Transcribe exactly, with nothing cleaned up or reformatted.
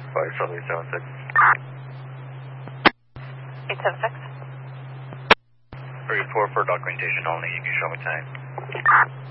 five seven six. eight seven six. three four for documentation only. You can show me time.